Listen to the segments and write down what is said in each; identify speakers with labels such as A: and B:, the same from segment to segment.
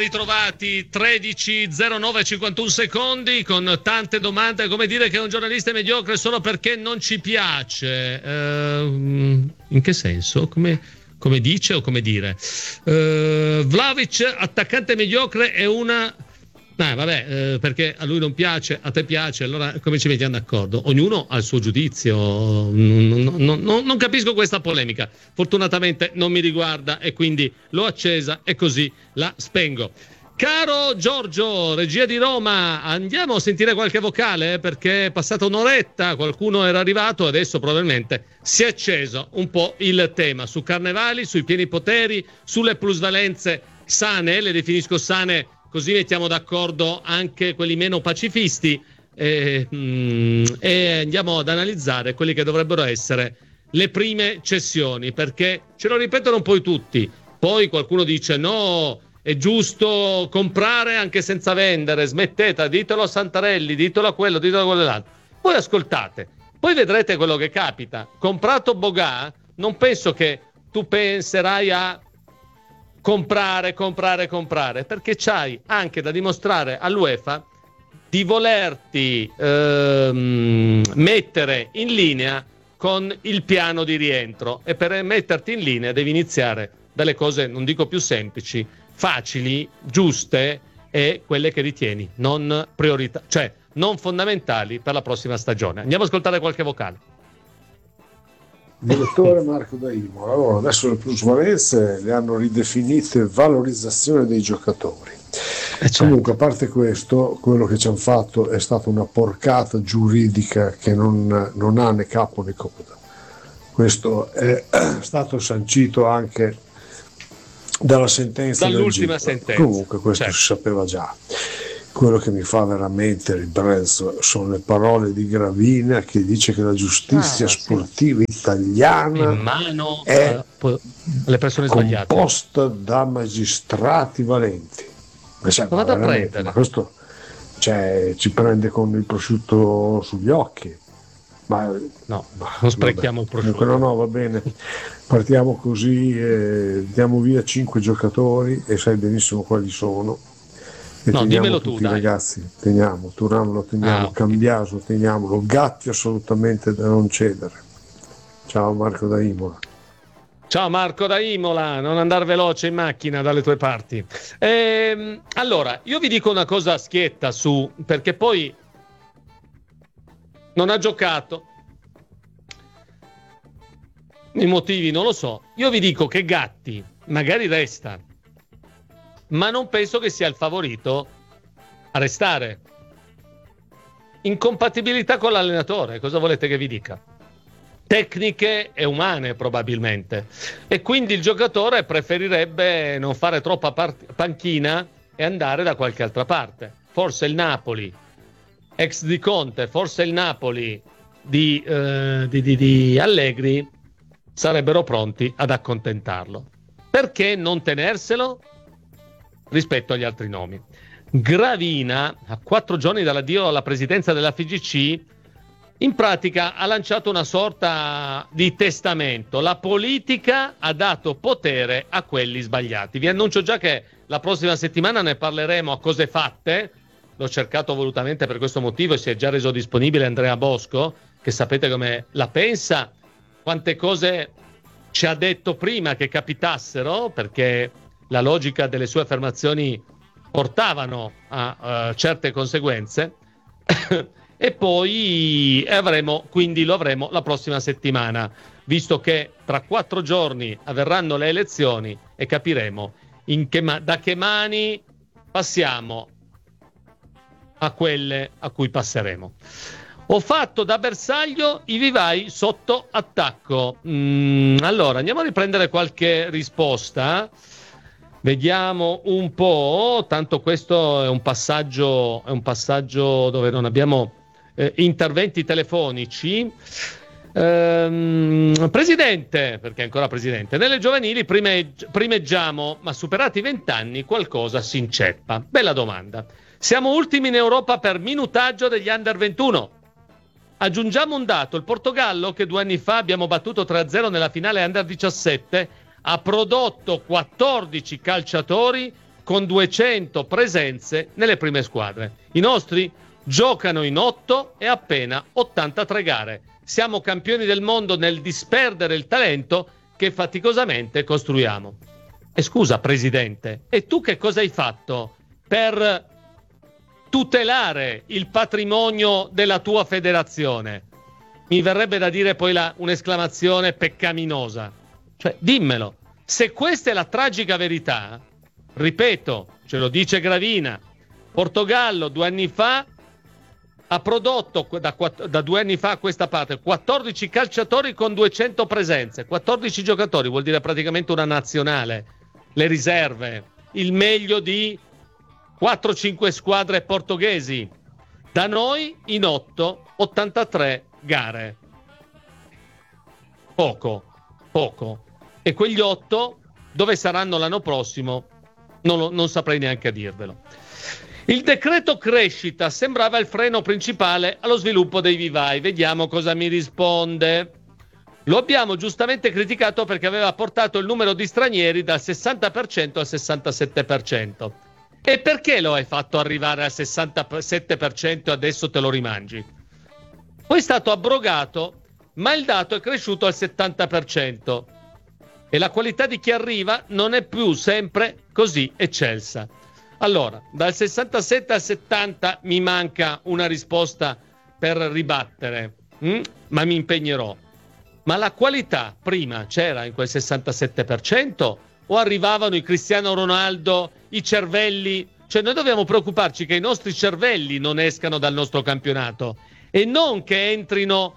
A: Ritrovati 13:09:51 secondi con tante domande. Come dire che un giornalista è mediocre solo perché non ci piace? In che senso? Come dice o come dire? Vlahovic, attaccante mediocre, è una... perché a lui non piace, a te piace, allora come ci mettiamo d'accordo? Ognuno ha il suo giudizio, non capisco questa polemica, fortunatamente non mi riguarda e quindi l'ho accesa e così la spengo. Caro Giorgio, regia di Roma, andiamo a sentire qualche vocale perché è passata un'oretta, qualcuno era arrivato e adesso probabilmente si è acceso un po' il tema su carnevali, sui pieni poteri, sulle plusvalenze sane, le definisco sane così mettiamo d'accordo anche quelli meno pacifisti e andiamo ad analizzare quelli che dovrebbero essere le prime cessioni, perché ce lo ripetono poi tutti, poi qualcuno dice no, è giusto comprare anche senza vendere, smettete, ditelo a Santarelli, ditelo a quello, ditelo a quell'altro. Poi ascoltate, poi vedrete quello che capita. Comprato Bogà, non penso che tu penserai a comprare, perché c'hai anche da dimostrare all'UEFA di volerti mettere in linea con il piano di rientro, e per metterti in linea devi iniziare dalle cose, non dico più semplici, facili, giuste e quelle che ritieni non priorità, cioè non fondamentali per la prossima stagione. Andiamo ad ascoltare qualche vocale.
B: Direttore Marco da Imola. Allora, adesso le plusvalenze le hanno ridefinite valorizzazione dei giocatori. Certo. Comunque, a parte questo, quello che ci hanno fatto è stata una porcata giuridica che non ha né capo né coda. Questo è stato sancito anche dalla sentenza
A: dall'ultima
B: del GIP.
A: sentenza.
B: Comunque questo si sapeva già. Quello che mi fa veramente ribrezzo sono le parole di Gravina, che dice che la giustizia sportiva italiana
A: in mano
B: è
A: alle persone sbagliate,
B: composta da magistrati valenti. Ma questo ci prende con il prosciutto sugli occhi.
A: Non sprechiamo il prosciutto.
B: No, va bene. Partiamo così, diamo via 5 giocatori e sai benissimo quali sono. E
A: dimmelo tu,
B: tutti,
A: dai.
B: Ragazzi, teniamo Turan, lo teniamo, Cambiaso, teniamolo, Gatti assolutamente da non cedere. Ciao Marco da Imola.
A: Ciao Marco da Imola, non andare veloce in macchina dalle tue parti. Allora, io vi dico una cosa schietta perché poi non ha giocato. I motivi non lo so. Io vi dico che Gatti magari resta, ma non penso che sia il favorito a restare. Incompatibilità con l'allenatore, cosa volete che vi dica? Tecniche e umane probabilmente, e quindi il giocatore preferirebbe non fare troppa panchina e andare da qualche altra parte. Forse il Napoli ex di Conte, forse il Napoli di Allegri sarebbero pronti ad accontentarlo. Perché non tenerselo rispetto agli altri nomi? Gravina, a 4 giorni dall'addio alla presidenza della FIGC, in pratica ha lanciato una sorta di testamento. La politica ha dato potere a quelli sbagliati. Vi annuncio già che la prossima settimana ne parleremo a cose fatte. L'ho cercato volutamente per questo motivo e si è già reso disponibile Andrea Bosco, che sapete come la pensa, quante cose ci ha detto prima che capitassero, perché la logica delle sue affermazioni portavano a certe conseguenze. E poi lo avremo la prossima settimana, visto che tra 4 giorni avverranno le elezioni e capiremo da che mani passiamo a quelle a cui passeremo. Ho fatto da bersaglio i vivai sotto attacco. Allora, andiamo a riprendere qualche risposta. Vediamo un po', tanto questo è un passaggio dove non abbiamo interventi telefonici. Presidente, perché è ancora presidente, nelle giovanili primeggiamo, ma superati i 20 anni qualcosa si inceppa. Bella domanda. Siamo ultimi in Europa per minutaggio degli under 21. Aggiungiamo un dato: il Portogallo, che 2 anni fa abbiamo battuto 3-0 nella finale under 17, ha prodotto 14 calciatori con 200 presenze nelle prime squadre. I nostri giocano in 8 e appena 83 gare. Siamo campioni del mondo nel disperdere il talento che faticosamente costruiamo. E scusa, Presidente, e tu che cosa hai fatto per tutelare il patrimonio della tua federazione? Mi verrebbe da dire poi un'esclamazione peccaminosa. Cioè, dimmelo, se questa è la tragica verità, ripeto, ce lo dice Gravina, Portogallo 2 anni fa ha prodotto da 2 anni fa a questa parte 14 calciatori con 200 presenze, 14 giocatori, vuol dire praticamente una nazionale, le riserve, il meglio di 4-5 squadre portoghesi. Da noi in 8, 83 gare. Poco. E quegli 8 dove saranno l'anno prossimo non saprei neanche a dirvelo. Il decreto crescita sembrava il freno principale allo sviluppo dei vivai. Vediamo cosa mi risponde. Lo abbiamo giustamente criticato perché aveva portato il numero di stranieri dal 60% al 67%. E perché lo hai fatto arrivare al 67% e adesso te lo rimangi? Poi è stato abrogato, ma il dato è cresciuto al 70%. E la qualità di chi arriva non è più sempre così eccelsa. Allora, dal 67 al 70 mi manca una risposta per ribattere, ma mi impegnerò. Ma la qualità prima c'era in quel 67% o arrivavano i Cristiano Ronaldo, i cervelli? Cioè noi dobbiamo preoccuparci che i nostri cervelli non escano dal nostro campionato e non che entrino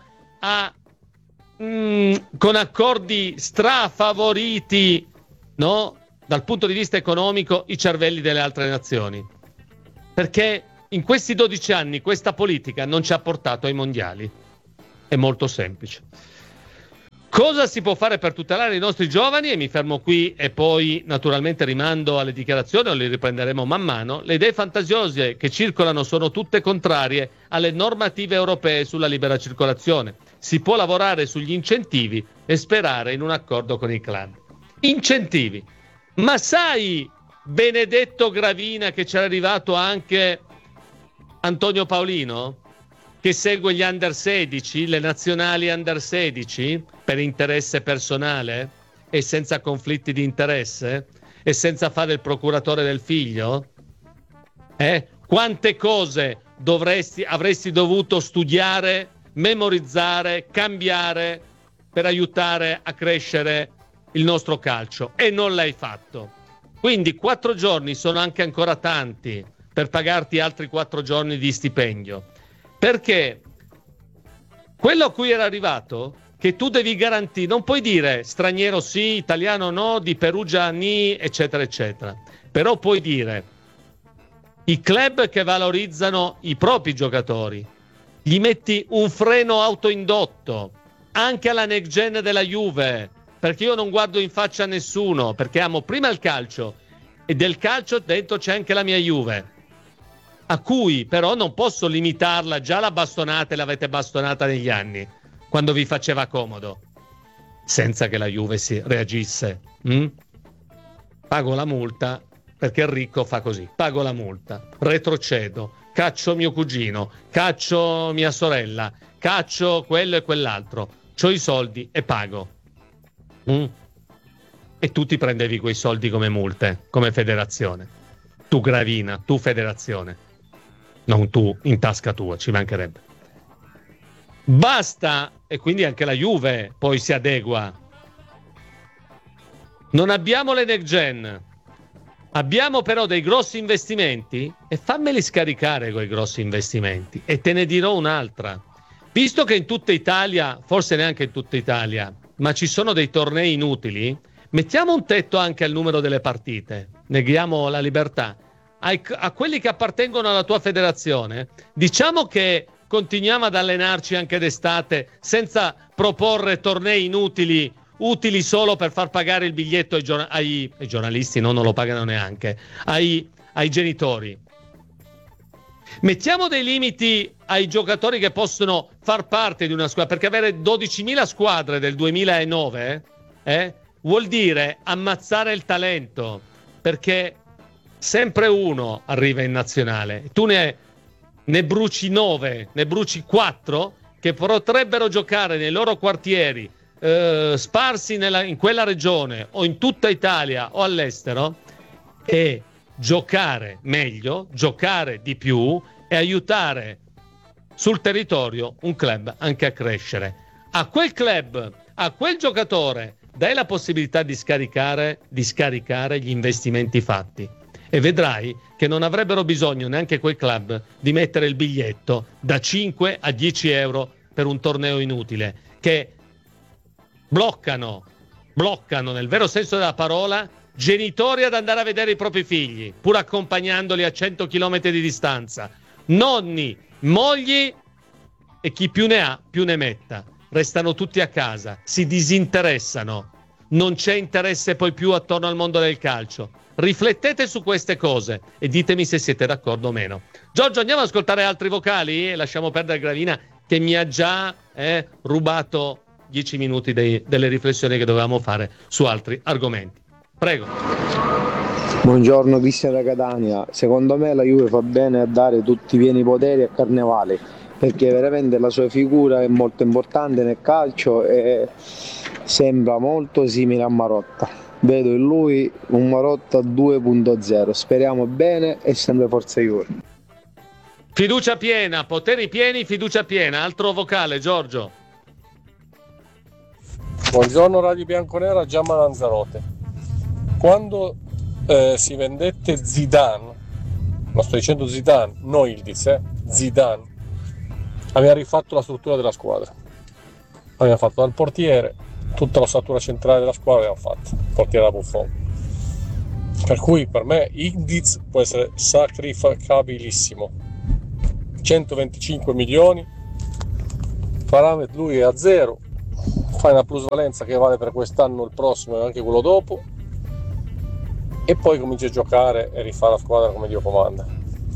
A: con accordi strafavoriti, no? Dal punto di vista economico, i cervelli delle altre nazioni. Perché in questi 12 anni questa politica non ci ha portato ai mondiali. È molto semplice. Cosa si può fare per tutelare i nostri giovani? E mi fermo qui e poi naturalmente rimando alle dichiarazioni o le riprenderemo man mano. Le idee fantasiose che circolano sono tutte contrarie alle normative europee sulla libera circolazione. Si può lavorare sugli incentivi e sperare in un accordo con i club. Incentivi. Ma sai, Benedetto Gravina, che c'era arrivato anche Antonio Paolino, che segue gli under 16, le nazionali under 16, per interesse personale e senza conflitti di interesse e senza fare il procuratore del figlio? Quante cose avresti dovuto studiare, memorizzare, cambiare per aiutare a crescere il nostro calcio e non l'hai fatto. Quindi 4 giorni sono anche ancora tanti per pagarti altri 4 giorni di stipendio, perché quello a cui era arrivato, che tu devi garantire, non puoi dire straniero sì, italiano no, di Perugia ni, eccetera eccetera, però puoi dire i club che valorizzano i propri giocatori, gli metti un freno autoindotto anche alla next gen della Juve, perché io non guardo in faccia a nessuno, perché amo prima il calcio e del calcio dentro c'è anche la mia Juve, a cui però non posso limitarla. Già la bastonate l'avete bastonata negli anni, quando vi faceva comodo, senza che la Juve si reagisse. Pago la multa perché il ricco fa così, pago la multa, retrocedo, caccio mio cugino, caccio mia sorella, caccio quello e quell'altro, c'ho i soldi e pago. E tu ti prendevi quei soldi come multe, come federazione. Tu Gravina, tu federazione, non tu in tasca tua, ci mancherebbe. Basta, e quindi anche la Juve poi si adegua. Non abbiamo le next gen, abbiamo però dei grossi investimenti e fammeli scaricare quei grossi investimenti e te ne dirò un'altra. Visto che in tutta Italia, forse neanche in tutta Italia, ma ci sono dei tornei inutili, mettiamo un tetto anche al numero delle partite, neghiamo la libertà a quelli che appartengono alla tua federazione. Diciamo che continuiamo ad allenarci anche d'estate senza proporre tornei inutili, utili solo per far pagare il biglietto ai giornalisti, no, non lo pagano neanche, ai genitori. Mettiamo dei limiti ai giocatori che possono far parte di una squadra, perché avere 12.000 squadre del 2009 vuol dire ammazzare il talento, perché sempre uno arriva in nazionale. Tu ne bruci 9, ne bruci 4 che potrebbero giocare nei loro quartieri sparsi in quella regione o in tutta Italia o all'estero, e giocare meglio, giocare di più e aiutare sul territorio un club anche a crescere. A quel club, a quel giocatore dai la possibilità di scaricare gli investimenti fatti, e vedrai che non avrebbero bisogno neanche quei club di mettere il biglietto da 5 a 10 euro per un torneo inutile, che bloccano nel vero senso della parola genitori ad andare a vedere i propri figli, pur accompagnandoli a 100 km di distanza, nonni, mogli e chi più ne ha più ne metta. Restano tutti a casa, si disinteressano, non c'è interesse poi più attorno al mondo del calcio. Riflettete su queste cose e ditemi se siete d'accordo o meno. Giorgio, andiamo ad ascoltare altri vocali e lasciamo perdere Gravina, che mi ha già rubato 10 minuti delle riflessioni che dovevamo fare su altri argomenti. Prego.
C: Buongiorno, Cristian da Catania. Secondo me la Juve fa bene a dare tutti i pieni poteri a Carnevali, perché veramente la sua figura è molto importante nel calcio e sembra molto simile a Marotta. Vedo in lui un Marotta 2.0. Speriamo bene e sempre forza Juve.
A: Fiducia piena, poteri pieni, fiducia piena. Altro vocale, Giorgio.
D: Buongiorno Radio Bianconera, Giamma Lanzarote. Quando si vendette Zidane, ma sto dicendo Zidane, non Ildiz, Zidane, aveva rifatto la struttura della squadra. Aveva fatto dal portiere, tutta l'ossatura centrale della squadra aveva fatto, il portiere da Buffon. Per cui per me Ildiz può essere sacrificabilissimo. 125 milioni, parametro lui è a zero, fai una plusvalenza che vale per quest'anno, il prossimo e anche quello dopo, e poi cominci a giocare e rifare la squadra come Dio comanda.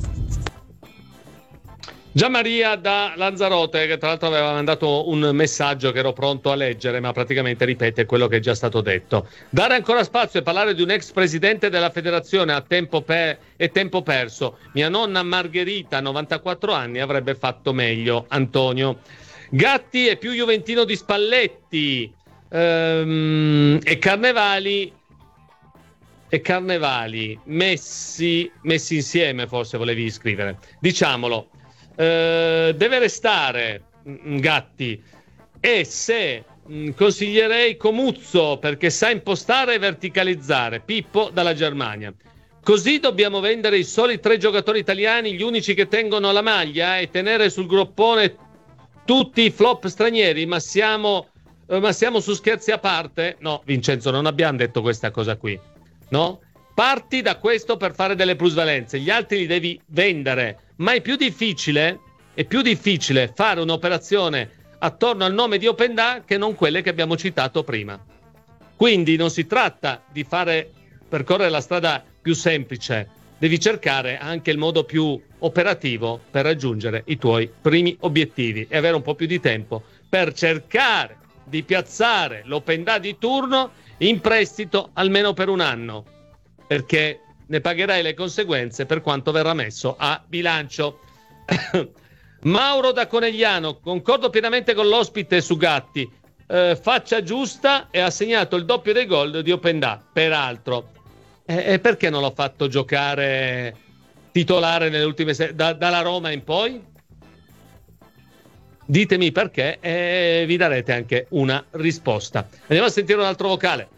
A: Gianmaria da Lanzarote, che tra l'altro aveva mandato un messaggio che ero pronto a leggere, ma praticamente ripete quello che è già stato detto. Dare ancora spazio e parlare di un ex presidente della federazione a tempo perso. Mia nonna Margherita, 94 anni, avrebbe fatto meglio. Antonio. Gatti è più juventino di Spalletti, e Carnevali messi insieme, forse volevi scrivere. Diciamolo. Deve restare Gatti, e se consiglierei Comuzzo, perché sa impostare e verticalizzare. Pippo dalla Germania. Così dobbiamo vendere i soli 3 giocatori italiani, gli unici che tengono la maglia, e tenere sul groppone tutti i flop stranieri, ma siamo su scherzi a parte? No, Vincenzo, non abbiamo detto questa cosa qui, no? Parti da questo per fare delle plusvalenze, gli altri li devi vendere, ma è più difficile fare un'operazione attorno al nome di Openda che non quelle che abbiamo citato prima. Quindi non si tratta di percorrere la strada più semplice, devi cercare anche il modo più operativo per raggiungere i tuoi primi obiettivi e avere un po' più di tempo per cercare di piazzare l'Openda di turno in prestito almeno per un anno, perché ne pagherai le conseguenze per quanto verrà messo a bilancio. Mauro da Conegliano, concordo pienamente con l'ospite su Gatti, faccia giusta, e ha segnato il doppio dei gol di Openda, peraltro. E perché non l'ho fatto giocare titolare nelle ultime dalla Roma in poi? Ditemi perché e vi darete anche una risposta. Andiamo a sentire un altro vocale.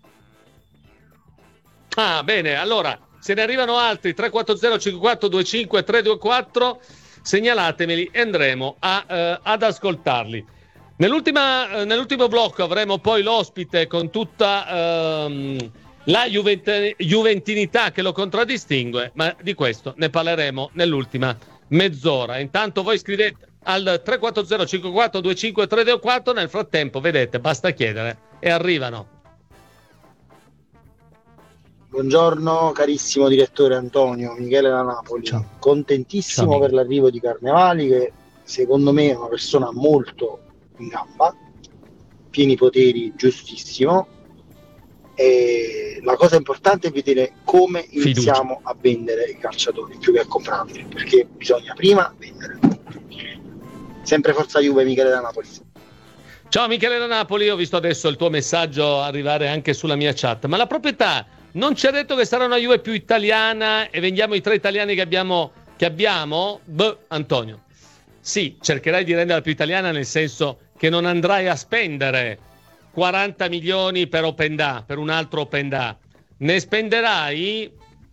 A: Ah, bene, allora, se ne arrivano altri, 340 54 25 324, segnalatemeli e andremo ad ascoltarli. Nell'ultimo blocco avremo poi l'ospite con tutta la juventinità che lo contraddistingue, ma di questo ne parleremo nell'ultima mezz'ora. Intanto voi scrivete al 340 54 25 324, nel frattempo, vedete, basta chiedere e arrivano.
E: Buongiorno carissimo direttore Antonio, Michele da Napoli.
A: Ciao.
E: Contentissimo
A: Ciao.
E: Per l'arrivo di Carnevali, che secondo me è una persona molto in gamba, pieni poteri, giustissimo, E la cosa importante è vedere come iniziamo a vendere i calciatori più che a comprarli, perché bisogna prima vendere. Sempre forza Juve, Michele da Napoli.
A: Ciao Michele da Napoli, ho visto adesso il tuo messaggio arrivare anche sulla mia chat, ma la proprietà non ci ha detto che sarà una Juve più italiana e vendiamo i 3 italiani che abbiamo? Antonio, sì, cercherai di renderla più italiana, nel senso che non andrai a spendere 40 milioni per Openda, per un altro Openda, ne spenderai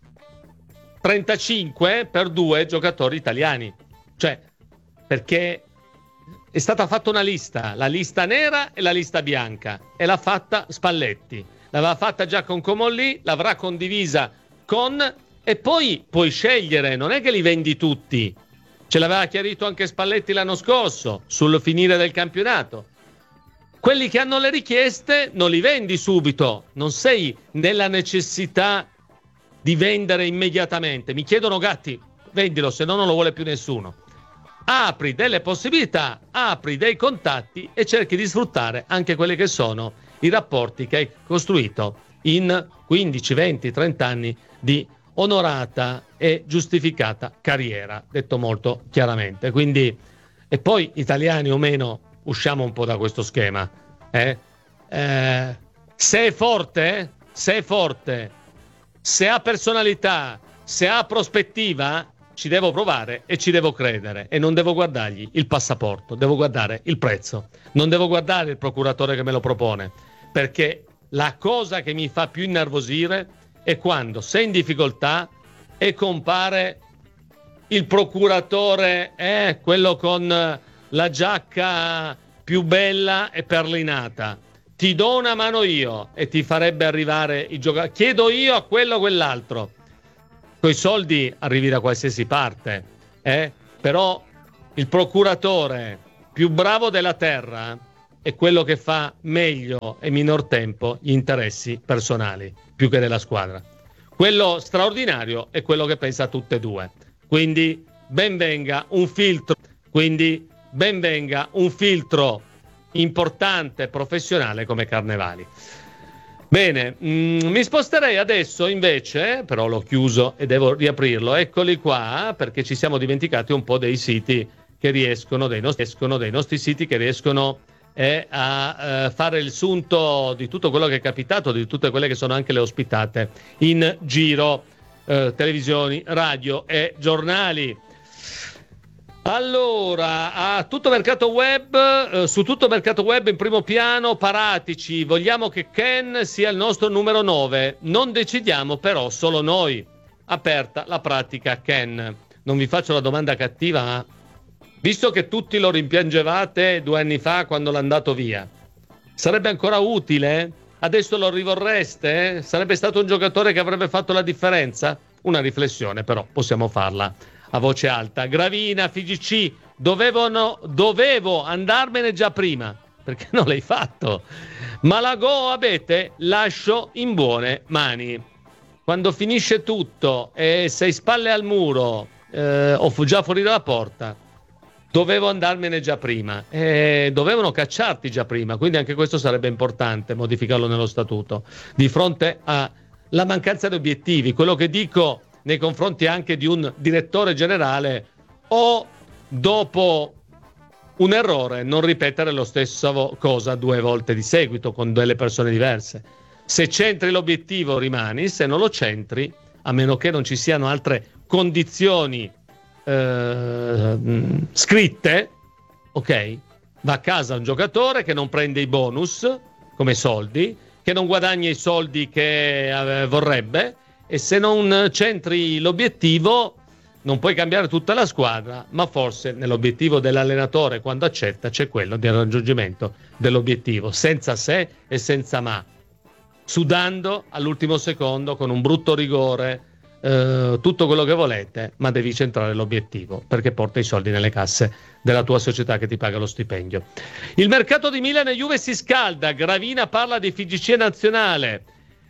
A: 35 per 2 giocatori italiani, cioè perché è stata fatta una lista, la lista nera e la lista bianca, e l'ha fatta Spalletti, l'aveva fatta già con Comolli, l'avrà condivisa con, e poi puoi scegliere, non è che li vendi tutti, ce l'aveva chiarito anche Spalletti l'anno scorso sul finire del campionato. Quelli che hanno le richieste non li vendi subito, non sei nella necessità di vendere immediatamente. Mi chiedono Gatti, vendilo, se no non lo vuole più nessuno. Apri delle possibilità, apri dei contatti e cerchi di sfruttare anche quelli che sono i rapporti che hai costruito in 15, 20, 30 anni di onorata e giustificata carriera, detto molto chiaramente. Quindi, e poi italiani o meno, usciamo un po' da questo schema. Se è forte, se ha personalità, se ha prospettiva, ci devo provare e ci devo credere, e non devo guardargli il passaporto, devo guardare il prezzo, non devo guardare il procuratore che me lo propone, perché la cosa che mi fa più innervosire è quando sei in difficoltà e compare il procuratore, quello con la giacca più bella e perlinata, ti do una mano io, e ti farebbe arrivare i giocatori, chiedo io a quello o quell'altro. Coi soldi arrivi da qualsiasi parte, però il procuratore più bravo della terra è quello che fa meglio e minor tempo gli interessi personali più che della squadra. Quello straordinario è quello che pensa a tutte e due. Quindi ben venga un filtro importante, professionale come Carnevali. Bene, mi sposterei adesso invece, però l'ho chiuso e devo riaprirlo, eccoli qua, perché ci siamo dimenticati un po' dei siti che riescono, dei nostri siti che riescono a fare il sunto di tutto quello che è capitato, di tutte quelle che sono anche le ospitate in giro, televisioni, radio e giornali. Allora, a Tutto Mercato Web, su Tutto Mercato Web in primo piano, Paratici, vogliamo che Ken sia il nostro numero 9, non decidiamo però solo noi. Aperta la pratica Ken. Non vi faccio la domanda cattiva, ma visto che tutti lo rimpiangevate 2 anni fa quando l'ha andato via, sarebbe ancora utile? Adesso lo rivorreste? Sarebbe stato un giocatore che avrebbe fatto la differenza? Una riflessione però possiamo farla a voce alta. Gravina, FIGC, dovevo andarmene già prima, perché non l'hai fatto. Malago, Abete, lascio in buone mani. Quando finisce tutto e sei spalle al muro o già fuori dalla porta, dovevo andarmene già prima. Dovevano cacciarti già prima, quindi anche questo sarebbe importante, modificarlo nello statuto. Di fronte alla mancanza di obiettivi, quello che dico nei confronti anche di un direttore generale, o dopo un errore non ripetere lo stesso cosa 2 volte di seguito con delle persone diverse. Se centri l'obiettivo rimani, se non lo centri, a meno che non ci siano altre condizioni scritte, ok, va a casa un giocatore che non prende i bonus come soldi, che non guadagna i soldi che vorrebbe, e se non centri l'obiettivo non puoi cambiare tutta la squadra, ma forse nell'obiettivo dell'allenatore, quando accetta, c'è quello del raggiungimento dell'obiettivo, senza se e senza ma, sudando all'ultimo secondo con un brutto rigore, tutto quello che volete, ma devi centrare l'obiettivo, perché porta i soldi nelle casse della tua società che ti paga lo stipendio. Il mercato di Milan e Juve si scalda, Gravina parla di FIGC nazionale.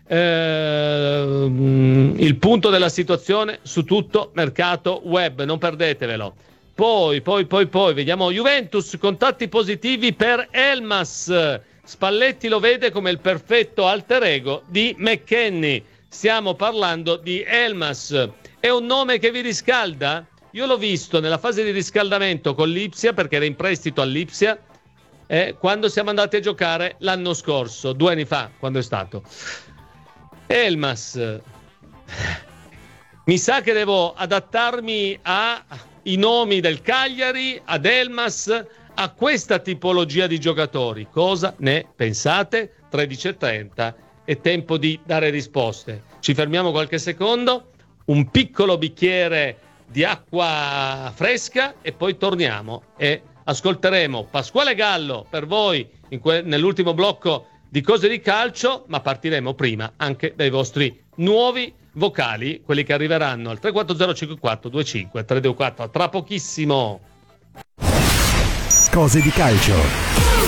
A: Il punto della situazione su Tutto Mercato Web, non perdetevelo. Poi vediamo Juventus, contatti positivi per Elmas, Spalletti lo vede come il perfetto alter ego di McKennie. Stiamo parlando di Elmas. È un nome che vi riscalda? Io l'ho visto nella fase di riscaldamento con l'Ipsia, perché era in prestito all'Ipsia, quando siamo andati a giocare l'anno scorso, 2 anni fa, quando è stato. Elmas. Mi sa che devo adattarmi ai nomi del Cagliari, ad Elmas, a questa tipologia di giocatori. Cosa ne pensate? 13:30, è tempo di dare risposte. Ci fermiamo qualche secondo, un piccolo bicchiere di acqua fresca e poi torniamo e ascolteremo Pasquale Gallo per voi nell'ultimo blocco di Cose di Calcio, ma partiremo prima anche dai vostri nuovi vocali, quelli che arriveranno al 3405425 tra pochissimo.
F: Cose di Calcio.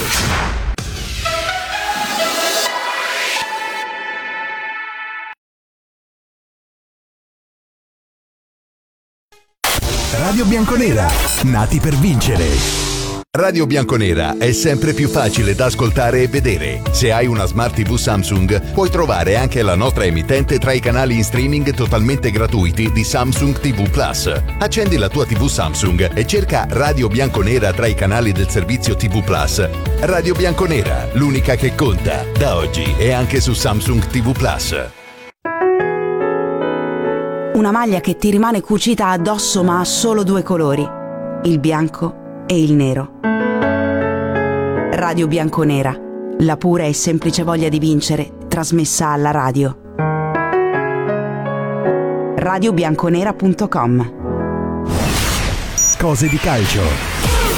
F: Radio Bianconera, nati per vincere. Radio Bianconera è sempre più facile da ascoltare e vedere. Se hai una Smart TV Samsung, puoi trovare anche la nostra emittente tra i canali in streaming totalmente gratuiti di Samsung TV Plus. Accendi la tua TV Samsung e cerca Radio Bianconera tra i canali del servizio TV Plus. Radio Bianconera, l'unica che conta, da oggi e anche su Samsung TV Plus.
G: Una maglia che ti rimane cucita addosso ma ha solo 2 colori, il bianco e il nero. Radio Bianconera, la pura e semplice voglia di vincere, trasmessa alla radio. radiobianconera.com.
F: Cose di Calcio.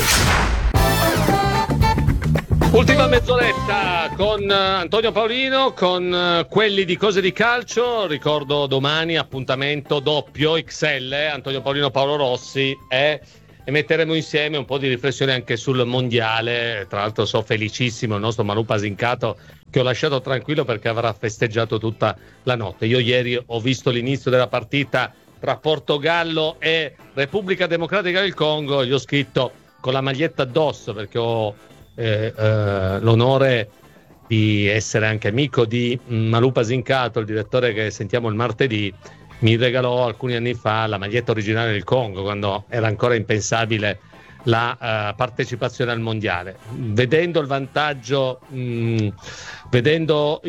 A: Ultima mezz'oretta con Antonio Paolino, con quelli di Cose di Calcio. Ricordo domani appuntamento doppio XL, Antonio Paolino, Paolo Rossi, e metteremo insieme un po' di riflessione anche sul mondiale. Tra l'altro sono felicissimo il nostro Manu Pasincato, che ho lasciato tranquillo perché avrà festeggiato tutta la notte. Io ieri ho visto l'inizio della partita tra Portogallo e Repubblica Democratica del Congo, gli ho scritto con la maglietta addosso perché ho l'onore di essere anche amico di Manu Pasincato, il direttore che sentiamo il martedì. Mi regalò alcuni anni fa la maglietta originale del Congo, quando era ancora impensabile la partecipazione al mondiale. Vedendo il vantaggio, vedendo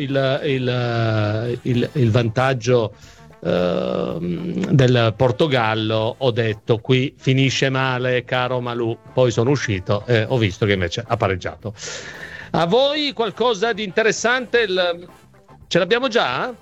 A: il vantaggio del Portogallo, ho detto: qui finisce male, caro Malù. Poi sono uscito e ho visto che invece ha pareggiato. A voi qualcosa di interessante? Ce l'abbiamo già?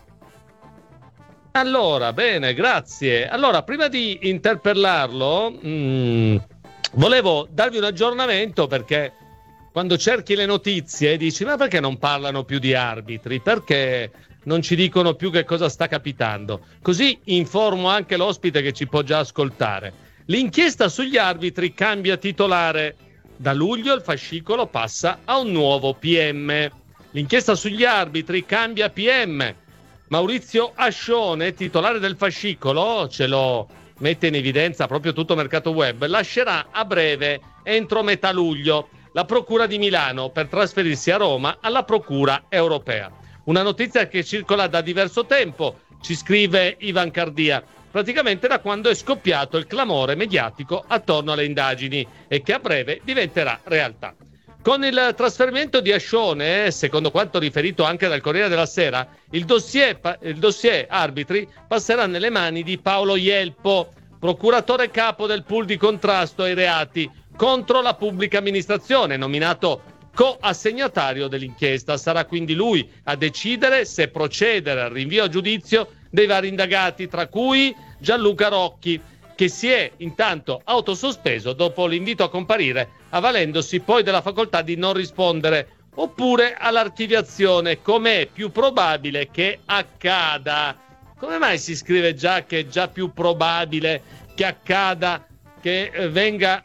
A: Allora, bene, grazie. Allora, prima di interpellarlo, volevo darvi un aggiornamento, perché quando cerchi le notizie dici: ma perché non parlano più di arbitri? Perché non ci dicono più che cosa sta capitando? Così informo anche l'ospite che ci può già ascoltare. L'inchiesta sugli arbitri cambia titolare. Da luglio il fascicolo passa a un nuovo PM. L'inchiesta sugli arbitri cambia PM. Maurizio Ascione, titolare del fascicolo, ce lo mette in evidenza proprio tutto Mercato Web, lascerà a breve, entro metà luglio, la Procura di Milano per trasferirsi a Roma alla Procura Europea. Una notizia che circola da diverso tempo, ci scrive Ivan Cardia, praticamente da quando è scoppiato il clamore mediatico attorno alle indagini, e che a breve diventerà realtà. Con il trasferimento di Ascione, secondo quanto riferito anche dal Corriere della Sera, il dossier arbitri passerà nelle mani di Paolo Ielpo, procuratore capo del pool di contrasto ai reati contro la pubblica amministrazione, nominato co-assegnatario dell'inchiesta. Sarà quindi lui a decidere se procedere al rinvio a giudizio dei vari indagati, tra cui Gianluca Rocchi, che si è intanto autosospeso dopo l'invito a comparire, avvalendosi poi della facoltà di non rispondere, oppure all'archiviazione, come è più probabile che accada. Come mai si scrive già che è già più probabile che accada, che venga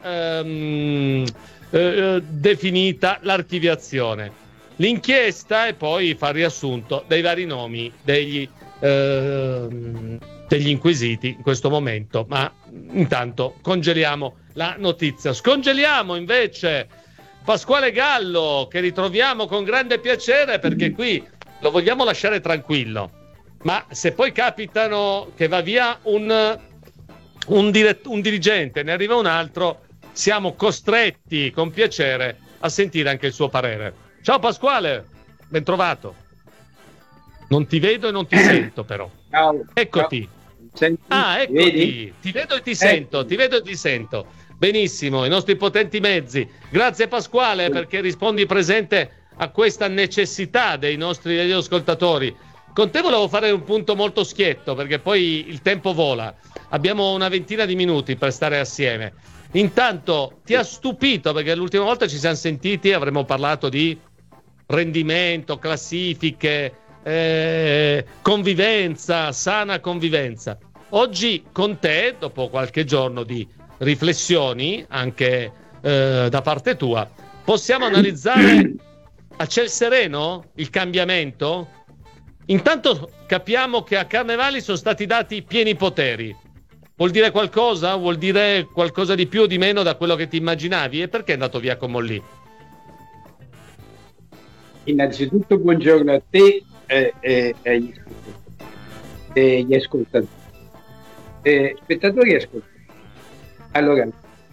A: definita l'archiviazione? L'inchiesta, e poi fa riassunto dei vari nomi degli inquisiti in questo momento, ma intanto congeliamo la notizia. Scongeliamo invece Pasquale Gallo, che ritroviamo con grande piacere, perché qui lo vogliamo lasciare tranquillo, ma se poi capitano che va via un dirigente, ne arriva un altro, siamo costretti con piacere a sentire anche il suo parere. Ciao Pasquale, ben trovato. Non ti vedo e non ti sento però.
H: Ciao.
A: Eccoti.
H: Ciao.
A: Eccoti.
H: Vedi?
A: Ti vedo e ti sento, ti vedo e ti sento. Benissimo, i nostri potenti mezzi. Grazie Pasquale, perché rispondi presente a questa necessità dei nostri ascoltatori. Con te volevo fare un punto molto schietto, perché poi il tempo vola. Abbiamo una ventina di minuti per stare assieme. Intanto ti ha stupito, perché l'ultima volta ci siamo sentiti e avremmo parlato di rendimento, classifiche, convivenza, sana convivenza. Oggi con te, dopo qualche giorno di riflessioni anche da parte tua, possiamo analizzare a ciel sereno il cambiamento? Intanto capiamo che a Carnevali sono stati dati pieni poteri. Vuol dire qualcosa? Vuol dire qualcosa di più o di meno da quello che ti immaginavi? E perché è andato via con Mollì?
H: Innanzitutto buongiorno a te e agli ascoltatori. Spettatori e ascoltatori. Allora,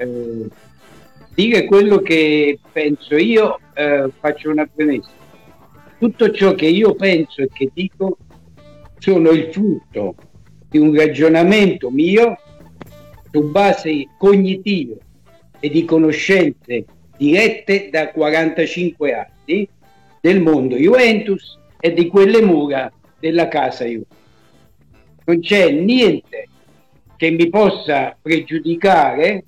H: dire quello che penso io, faccio una premessa. Tutto ciò che io penso e che dico sono il frutto di un ragionamento mio su base cognitive e di conoscenze dirette da 45 anni del mondo Juventus e di quelle mura della casa Juventus. Non c'è niente che mi possa pregiudicare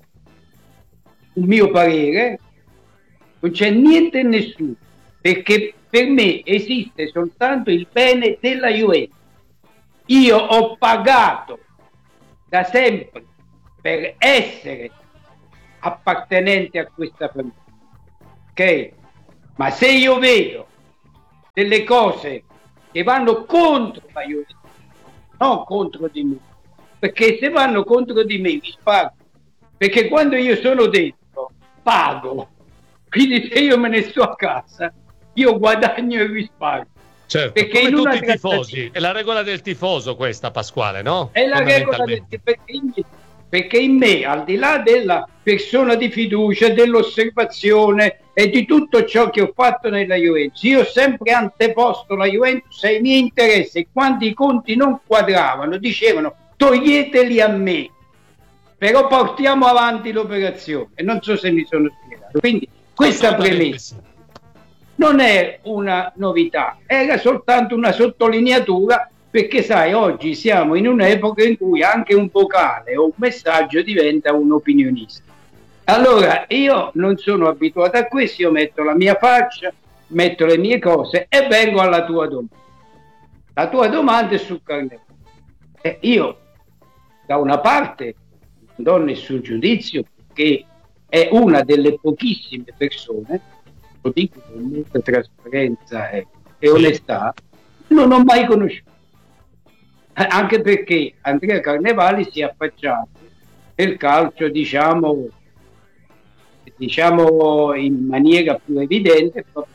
H: un mio parere, non c'è niente e nessuno, perché per me esiste soltanto il bene della Juventus. Io ho pagato da sempre per essere appartenente a questa famiglia, ok? Ma se io vedo delle cose che vanno contro la Juventus, non contro di me, perché se vanno contro di me mi spago, perché quando io sono dentro pago, quindi se io me ne sto a casa io guadagno e risparmio.
A: Certo,
H: perché
A: come
H: in
A: tutti
H: una
A: i tifosi, è la regola del tifoso questa, Pasquale, no?
H: È la regola del tifoso, perché in me, al di là della persona di fiducia, dell'osservazione e di tutto ciò che ho fatto nella Juventus, io ho sempre anteposto la Juventus ai miei interessi, e quando i conti non quadravano dicevano toglieteli a me, però portiamo avanti l'operazione, e non so se mi sono spiegato. Quindi questa premessa non è una novità, era soltanto una sottolineatura, perché sai, oggi siamo in un'epoca in cui anche un vocale o un messaggio diventa un opinionista. Allora io non sono abituato a questo, io metto la mia faccia, metto le mie cose e vengo alla tua domanda. La tua domanda è su Carnevale. Io da una parte non do nessun giudizio, che è una delle pochissime persone, lo dico con molta trasparenza e onestà, non ho mai conosciuto. Anche perché Andrea Carnevali si è affacciato nel calcio, diciamo in maniera più evidente, proprio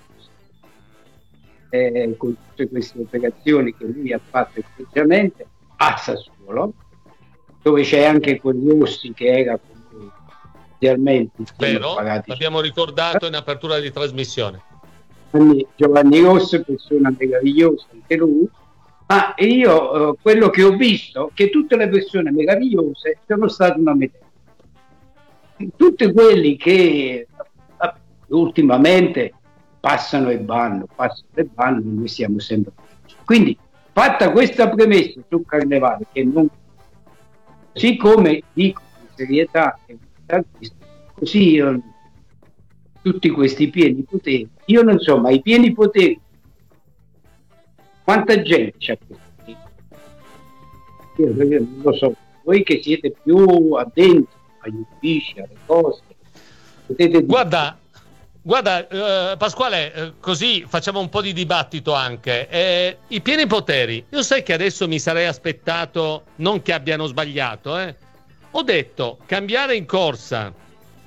H: con tutte queste operazioni che lui ha fatto effettivamente a Sassuolo, dove c'è anche quel Rossi che era inizialmente,
A: vero, l'abbiamo ricordato in apertura di trasmissione.
H: Giovanni Rossi, persona meravigliosa anche lui, ma io quello che ho visto che tutte le persone meravigliose sono state una metà. Tutti quelli che ultimamente passano e vanno, noi siamo sempre. Quindi, fatta questa premessa su Carnevale, che non, così come dico in serietà, così tutti questi pieni poteri, io non so, ma i pieni poteri, quanta gente c'ha questi? Io non lo so, voi che siete più addentro agli uffici, alle cose, potete dire.
A: Guarda, Pasquale, così facciamo un po' di dibattito anche. I pieni poteri, io sai che adesso mi sarei aspettato, non che abbiano sbagliato, ho detto cambiare in corsa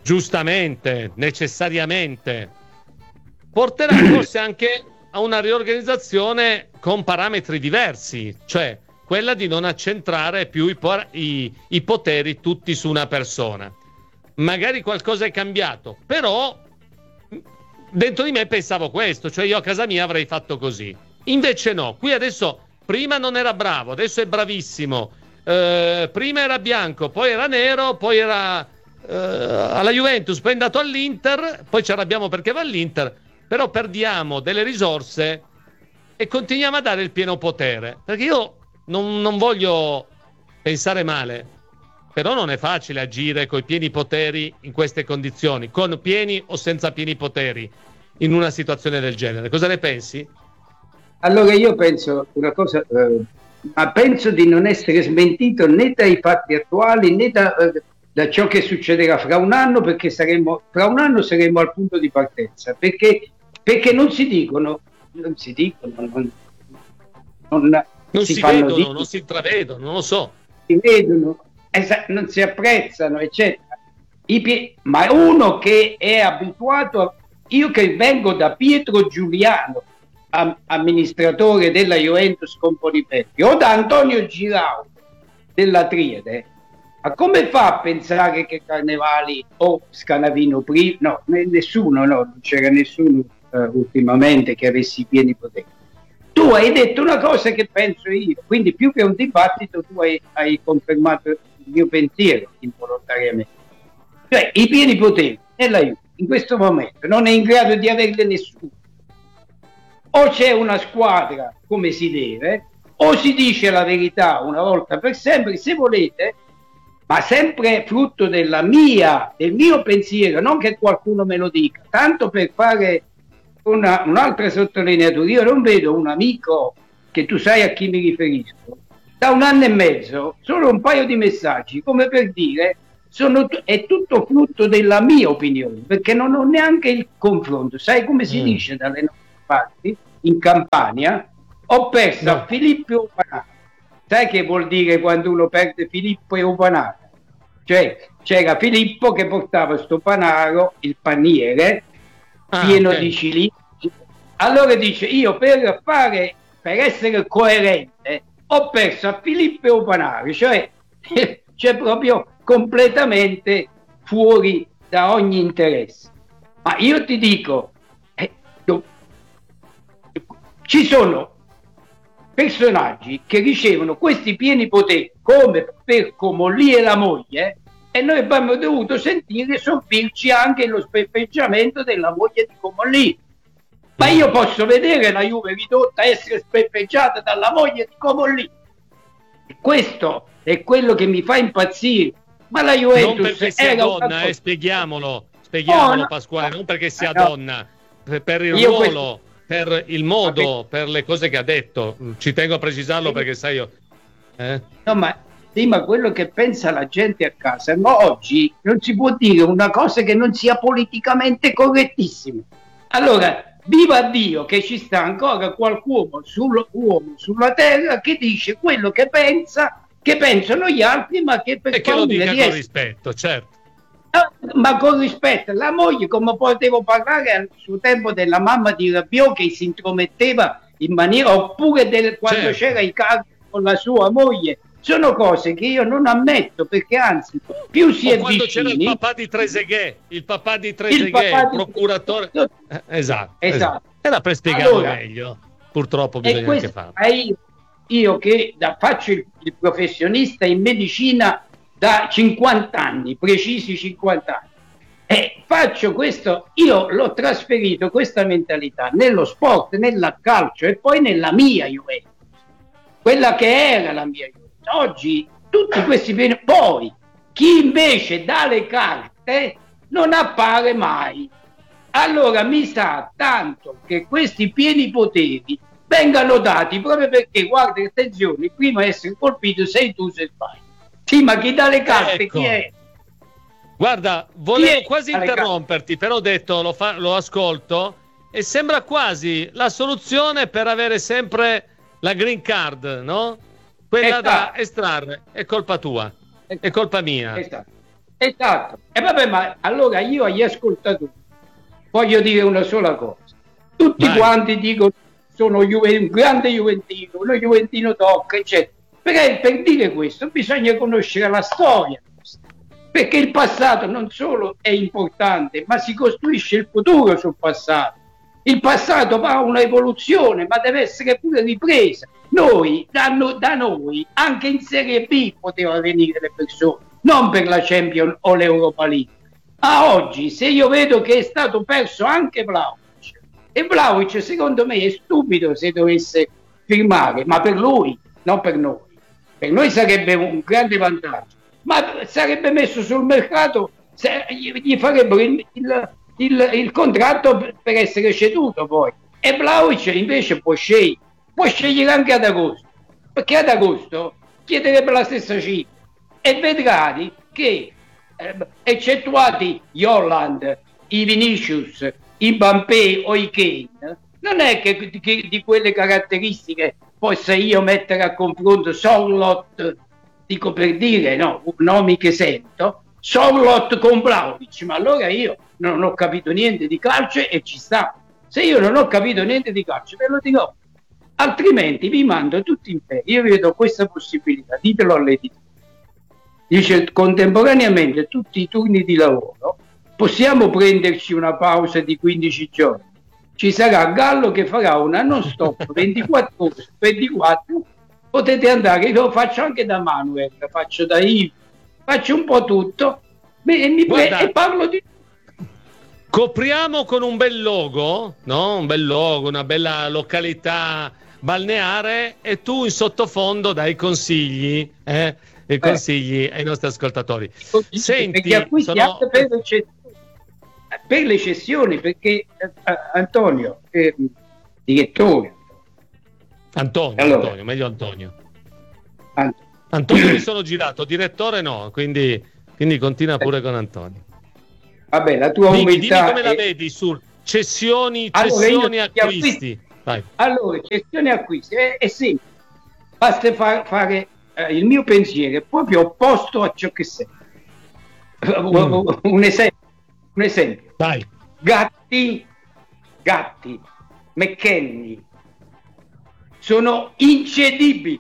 A: giustamente, necessariamente, porterà forse anche a una riorganizzazione con parametri diversi, cioè quella di non accentrare più i poteri tutti su una persona. Magari qualcosa è cambiato, però dentro di me pensavo questo, cioè io a casa mia avrei fatto così. Invece no, qui adesso prima non era bravo, adesso è bravissimo. Prima era bianco, poi era nero, poi era alla Juventus, poi è andato all'Inter, poi ci arrabbiamo perché va all'Inter, però perdiamo delle risorse e continuiamo a dare il pieno potere, perché io non voglio pensare male, però non è facile agire coi pieni poteri in queste condizioni, con pieni o senza pieni poteri in una situazione del genere. Cosa ne pensi?
H: Allora io penso una cosa, ma penso di non essere smentito né dai fatti attuali né da ciò che succederà fra un anno, perché fra un anno saremo al punto di partenza, perché non si dicono, non si
A: vedono, non si intravedono, non lo so.
H: Si vedono, non si apprezzano, eccetera. Ma uno che è abituato, io che vengo da Pietro Giuliano, amministratore della Juventus con Polipetti, o da Antonio Girau della Triade, ma come fa a pensare che Carnevali o Scanavino prima, no, nessuno, no, non c'era nessuno ultimamente che avesse i pieni poteri. Tu hai detto una cosa che penso io, quindi più che un dibattito tu hai confermato il mio pensiero involontariamente. Cioè i pieni poteri nella Juve in questo momento non è in grado di averle nessuno. O c'è una squadra come si deve, o si dice la verità una volta per sempre, se volete, ma sempre frutto del mio pensiero, non che qualcuno me lo dica, tanto per fare un'altra sottolineatura. Io non vedo un amico, che tu sai a chi mi riferisco, da 1 anno e mezzo, solo un paio di messaggi, come per dire, è tutto frutto della mia opinione, perché non ho neanche il confronto. Sai come si dice dalle nostre parti, in Campania? Ho perso a Filippo e Opanara. Sai che vuol dire quando uno perde Filippo e Opanara? Cioè c'era Filippo che portava sto panaro, il paniere, pieno di cilindri. Allora dice, io per essere coerente ho perso a Filippo e Opanara, cioè c'è proprio completamente fuori da ogni interesse. Ma io ti dico, ci sono personaggi che ricevono questi pieni poteri come per Comolli e la moglie, e noi abbiamo dovuto sentire sorbirci anche lo speffeggiamento della moglie di Comolli. Ma io posso vedere la Juve ridotta a essere speffeggiata dalla moglie di Comolli. Questo è quello che mi fa impazzire. Ma la Juventus
A: non perché sia donna, spieghiamolo no. Pasquale, non perché sia donna, per il ruolo, per il modo, per le cose che ha detto. Ci tengo a precisarlo perché sai io.
H: No, ma quello che pensa la gente a casa, ma oggi non si può dire una cosa che non sia politicamente correttissima. Allora, viva Dio che ci sta ancora qualcuno sulla terra che dice quello che pensano gli altri, ma che per
A: e che lo dica con rispetto, certo.
H: Ma con rispetto, la moglie, come potevo parlare al suo tempo della mamma di Rabiot che si intrometteva in maniera, oppure quando c'era i calci con la sua moglie, sono cose che io non ammetto, perché anzi più si è
A: quando
H: vicini,
A: c'era il papà di Trezeguet, il procuratore, esatto. Era per spiegarlo meglio, purtroppo bisogna anche farlo.
H: Io che faccio il professionista in medicina da 50 anni, precisi 50 anni, e faccio questo, io l'ho trasferito questa mentalità nello sport, nel calcio e poi nella mia Juventus, quella che era la mia Juventus. Oggi tutti questi pieni, poi chi invece dà le carte non appare mai. Allora mi sa tanto che questi pieni poteri vengano dati proprio perché, guarda, attenzione, prima a essere colpito sei tu se fai. Sì, ma chi dà le carte chi è?
A: Guarda, volevo quasi interromperti, però ho detto lo ascolto e sembra quasi la soluzione per avere sempre la green card, no? Quella da estrarre. È colpa tua, è colpa mia.
H: Esatto. E vabbè, ma allora io agli ascoltatori voglio dire una sola cosa. Tutti quanti dicono sono un grande juventino, uno juventino tocca, eccetera. Per dire questo bisogna conoscere la storia, perché il passato non solo è importante, ma si costruisce il futuro sul passato. Il passato va a un'evoluzione, ma deve essere pure ripresa. Noi, da noi, anche in Serie B potevano venire le persone, non per la Champions o l'Europa League. A oggi, se io vedo che è stato perso anche Vlahovic, e Vlahovic secondo me è stupido se dovesse firmare, ma per lui, non per noi. Per noi sarebbe un grande vantaggio, ma sarebbe messo sul mercato, gli farebbero il contratto per essere ceduto poi. E Vlahovic invece può scegliere anche ad agosto, perché ad agosto chiederebbe la stessa cifra, e vedrai che eccettuati gli Holland, i Vinicius, i Mbappé o i Kane, non è che di quelle caratteristiche possa io mettere a confronto Sorloth, dico per dire, no, nomi che sento, Sorloth con Vlahovic, ma allora io non ho capito niente di calcio e ci sta. Se io non ho capito niente di calcio, ve lo dirò, altrimenti vi mando tutti in ferie. Io vedo questa possibilità, ditelo all'editore. Dice, contemporaneamente tutti i turni di lavoro possiamo prenderci una pausa di 15 giorni. Ci sarà Gallo che farà una non stop 24 ore, 24, potete andare, io lo faccio anche da Manuel, faccio da Yves, faccio un po' tutto e parlo di...
A: Copriamo con un bel logo, no? Un bel logo, una bella località balneare, e tu in sottofondo dai consigli, consigli ai nostri ascoltatori. Senti,
H: perché acquistiamo per le cessioni, perché Antonio, direttore.
A: Antonio, meglio Antonio. Antonio mi sono girato, direttore no, quindi continua pure con Antonio.
H: Vabbè, la tua umiltà...
A: Dimmi come la vedi su cessioni, acquisti. Vai.
H: Allora, cessioni e acquisti è semplice. Basta fare il mio pensiero è proprio opposto a ciò che sei. Un esempio.
A: Vai.
H: Gatti, McKennie sono incedibili.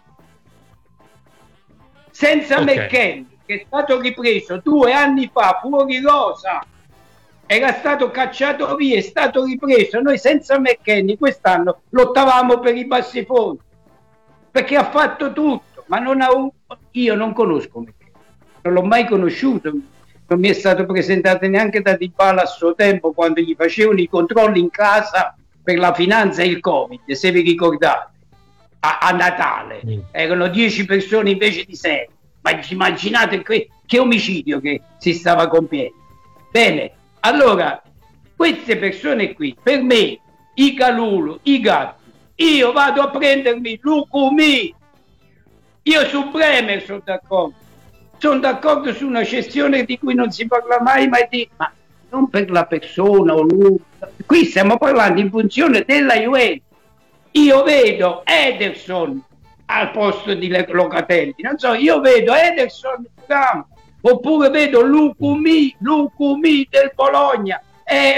H: Senza McKennie, che è stato ripreso 2 anni fa fuori rosa, era stato cacciato via, è stato ripreso. Noi senza McKennie quest'anno lottavamo per i bassi fondi, perché ha fatto tutto, ma io non conosco McKennie, non l'ho mai conosciuto, non mi è stato presentato neanche da Dybala a suo tempo, quando gli facevano i controlli in casa per la finanza e il Covid, se vi ricordate, a Natale erano 10 persone invece di 6. Ma immaginate che omicidio che si stava compiendo. Bene, allora queste persone qui, per me, i Calulu, i Gatti, io vado a prendermi Lucumi. Io su Bremer sono d'accordo su una cessione di cui non si parla mai, ma non per la persona o lui. Qui stiamo parlando in funzione della Juventus. Io vedo Ederson al posto di Locatelli, non so, io vedo Ederson in campo, oppure vedo Lucumi del Bologna, è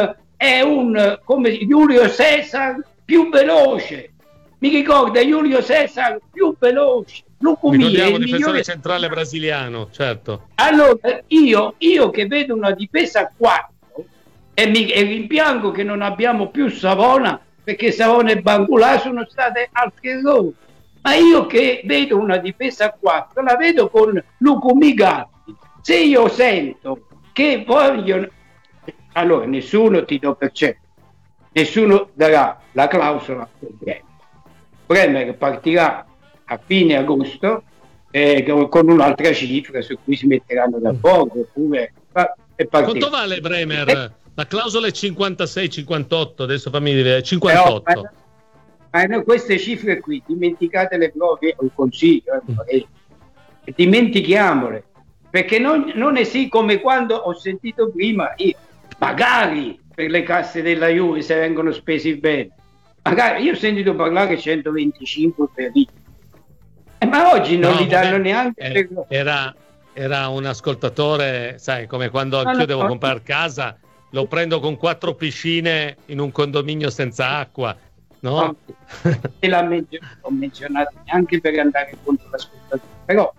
H: un come Giulio Cesar più veloce, mi ricorda Giulio Cesar più veloce. Lucumi è il
A: difensore centrale brasiliano, certo.
H: Allora io che vedo una difesa a 4 e rimpiango che non abbiamo più Savona, perché Savona e Bangulà sono state altri errori, ma io che vedo una difesa a 4 la vedo con Lucumi Gatti. Se io sento che vogliono, allora nessuno, ti do per certo, nessuno darà la clausola per Bremer partirà a fine agosto con un'altra cifra su cui si metteranno d'accordo, oppure
A: quanto vale Bremer? La clausola è 56-58, adesso fammi dire 58.
H: Ma no, queste cifre qui dimenticatele proprio, un consiglio, dimentichiamole, perché non è sì come quando ho sentito prima, magari per le casse della Juve se vengono spesi bene, magari io ho sentito parlare 125 per lì, ma oggi non li danno neanche
A: era un ascoltatore, sai, come quando anch'io devo comprare casa, lo prendo con 4 piscine in un condominio senza acqua, no?
H: E ho menzionato neanche per andare contro l'ascoltatore, però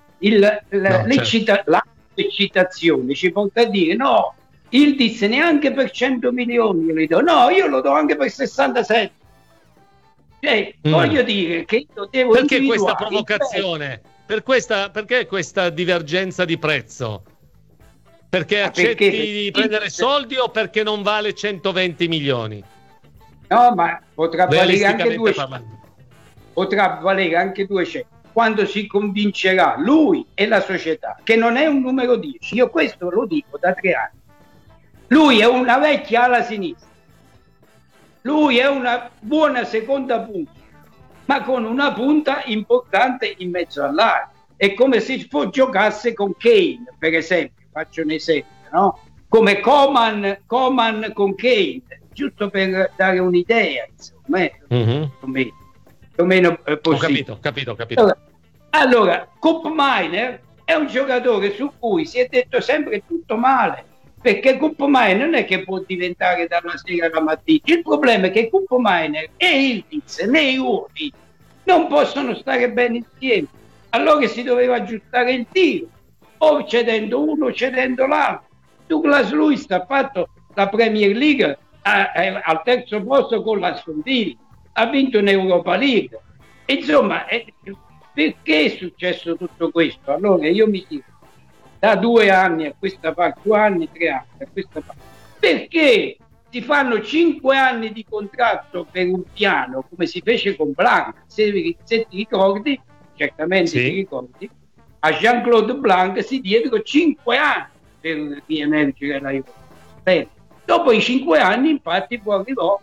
H: l'eccitazione ci porta a dire no, il disse neanche per 100 milioni io li do, no, io lo do anche per 67. Cioè, voglio dire che io devo
A: perché questa provocazione? Perché questa divergenza di prezzo? Perché accetti di prendere soldi o perché non vale 120 milioni?
H: No, ma potrà valere anche 200. Potrà valere anche 200. Quando si convincerà lui e la società che non è un numero 10. Io questo lo dico da 3 anni. Lui è una vecchia ala sinistra. Lui è una buona seconda punta, ma con una punta importante in mezzo all'area. È come se giocasse con Kane, per esempio, faccio un esempio, no? Come Coman con Kane, giusto per dare un'idea, insomma, più o meno possibile.
A: Ho capito.
H: Allora, Koop Meiners è un giocatore su cui si è detto sempre tutto male, perché Koop Meiners non è che può diventare dalla sera alla mattina. Il problema è che Koop Meiners e Yildiz nei ruoli non possono stare bene insieme. Allora si doveva aggiustare il tiro, o cedendo uno o cedendo l'altro. Douglas Luiz ha fatto la Premier League al terzo posto con l'Aston Villa, ha vinto un'Europa League. Insomma, perché è successo tutto questo? Allora io mi chiedo, da 2 anni a questa parte, 2 anni, 3 anni a questa parte, perché si fanno 5 anni di contratto per un piano, come si fece con Blanc? Se ti ricordi, certamente ti ricordi, a Jean-Claude Blanc si diedero 5 anni per riemergere la Juve. Dopo i 5 anni, infatti, poi arrivò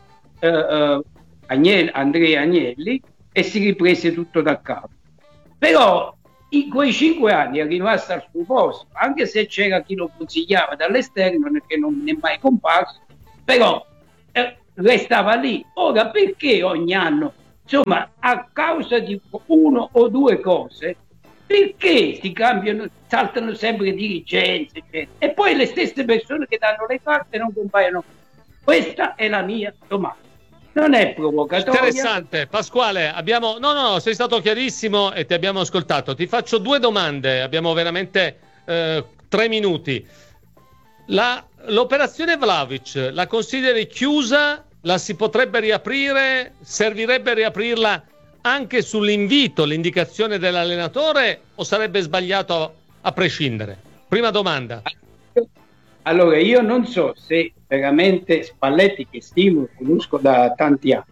H: Andrea Agnelli e si riprese tutto da capo. Però in quei 5 anni è rimasto al suo posto, anche se c'era chi lo consigliava dall'esterno, che non è mai comparso, però restava lì. Ora, perché ogni anno, insomma, a causa di 1 o 2 cose, perché si cambiano, saltano sempre dirigenze, eccetera, e poi le stesse persone che danno le carte non compaiono? Questa è la mia domanda. Non è provocatoria.
A: Interessante, Pasquale, no, sei stato chiarissimo e ti abbiamo ascoltato. Ti faccio 2 domande, abbiamo veramente 3 minuti. L'operazione Vlahovic la consideri chiusa? La si potrebbe riaprire? Servirebbe riaprirla anche sull'invito, l'indicazione dell'allenatore, o sarebbe sbagliato a prescindere? Prima domanda.
H: Allora, io non so se veramente Spalletti, che stimo e conosco da tanti anni,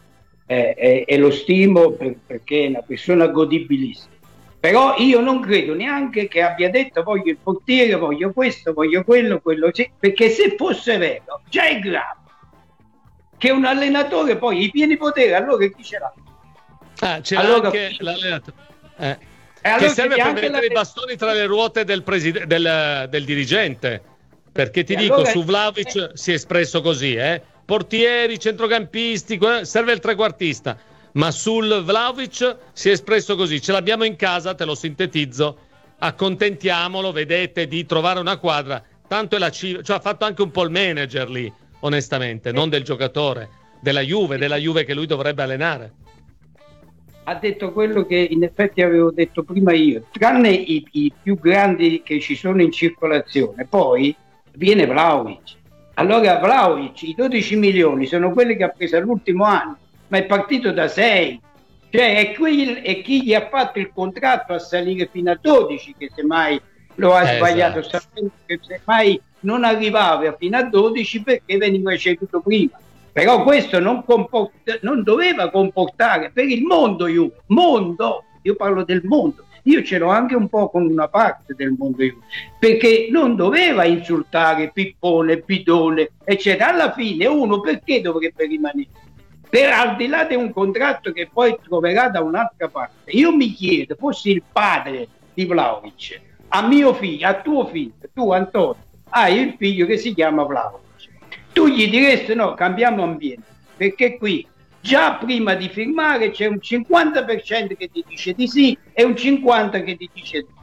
H: e lo stimo perché è una persona godibilissima, però io non credo neanche che abbia detto voglio il portiere, voglio questo, voglio quello, sì, perché se fosse vero, già è grave che un allenatore poi i pieni poteri, allora chi ce l'ha?
A: C'è allora, anche l'allenatore. Allora che serve per mettere i bastoni tra le ruote del dirigente. Perché ti dico, allora, su Vlahovic si è espresso così, portieri, centrocampisti, serve il trequartista, ma sul Vlahovic si è espresso così, ce l'abbiamo in casa, te lo sintetizzo, accontentiamolo, vedete di trovare una quadra, tanto è la cioè ha fatto anche un po' il manager lì, onestamente, non del giocatore, della Juve che lui dovrebbe allenare.
H: Ha detto quello che in effetti avevo detto prima io, tranne i più grandi che ci sono in circolazione, poi viene Vlahovic. Allora Vlahovic, i 12 milioni sono quelli che ha preso all'ultimo anno, ma è partito da 6, cioè è chi gli ha fatto il contratto a salire fino a 12 che semmai lo ha sbagliato, sapendo che semmai non arrivava fino a 12 perché veniva ceduto prima. Però questo non doveva comportare per il mondo io parlo del mondo, io ce l'ho anche un po' con una parte del mondo perché non doveva insultare Pippone, Bidone, eccetera. Alla fine uno perché dovrebbe rimanere? Al di là di un contratto che poi troverà da un'altra parte. Io mi chiedo, fossi il padre di Vlahovic, a mio figlio, a tuo figlio, tu Antonio, hai il figlio che si chiama Vlahovic, tu gli diresti no, cambiamo ambiente, perché qui già prima di firmare c'è un 50% che ti dice di sì e un 50% che ti dice di no.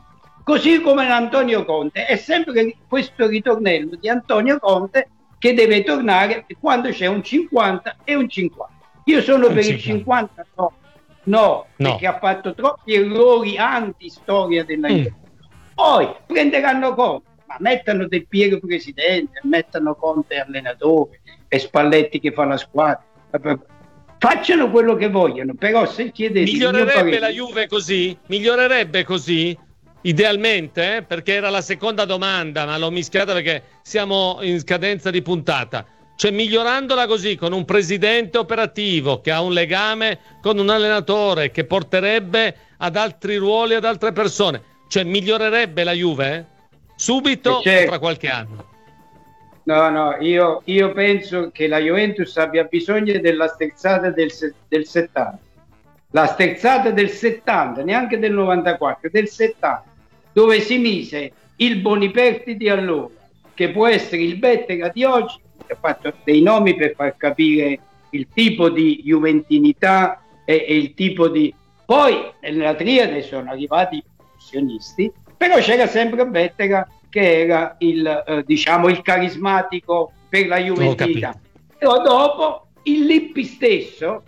H: Così come Antonio Conte, è sempre questo ritornello di Antonio Conte che deve tornare quando c'è un 50 e un 50. Io sono per il 50, no, perché ha fatto troppi errori anti-storia della Juventus. Poi prenderanno Conte, ma mettano Del Piero presidente, mettano Conte allenatore e Spalletti che fa la squadra. Facciano quello che vogliono, però se chiedete...
A: Migliorerebbe la Juve così? Migliorerebbe così? Idealmente? Perché era la seconda domanda, ma l'ho mischiata perché siamo in scadenza di puntata. Cioè migliorandola così, con un presidente operativo che ha un legame con un allenatore che porterebbe ad altri ruoli, ad altre persone. Cioè migliorerebbe la Juve? Subito o tra qualche anno?
H: No, io penso che la Juventus abbia bisogno della sterzata del 70. La sterzata del 70, neanche del 94, del 70, dove si mise il Boniperti di allora, che può essere il Bettega di oggi. Ho fatto dei nomi per far capire il tipo di juventinità e il tipo di... Poi nella triade sono arrivati i professionisti, però c'era sempre Bettega che era il carismatico per la juventinità. Però dopo il Lippi stesso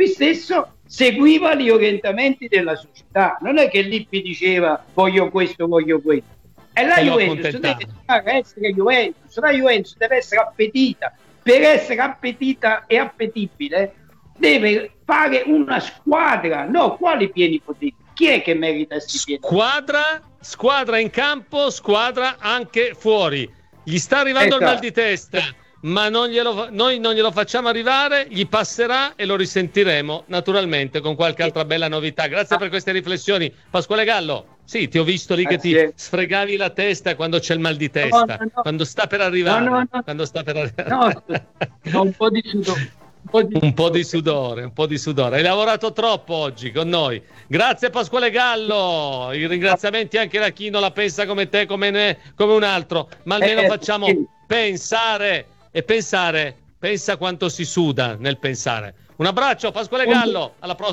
H: seguiva gli orientamenti della società. Non è che Lippi diceva voglio questo. E la Juventus deve essere Juventus. La Juventus deve essere appetita. Per essere appetita e appetibile deve fare una squadra. No, quali pieni poteri? Chi è che merita questi pieni?
A: Squadra in campo, squadra anche fuori. Gli sta arrivando il mal di testa, ma noi non glielo facciamo arrivare, gli passerà e lo risentiremo naturalmente con qualche altra bella novità. Grazie per queste riflessioni, Pasquale Gallo. Sì, ti ho visto lì che ti sfregavi la testa quando c'è il mal di testa, quando sta per arrivare. Quando sta per arrivare.
H: No, un po' di sudore.
A: Un po' di sudore. Hai lavorato troppo oggi con noi. Grazie Pasquale Gallo. I ringraziamenti anche da chi non la pensa come te, come un altro, ma almeno facciamo pensare e pensare. Pensa quanto si suda nel pensare. Un abbraccio Pasquale Gallo, alla prossima.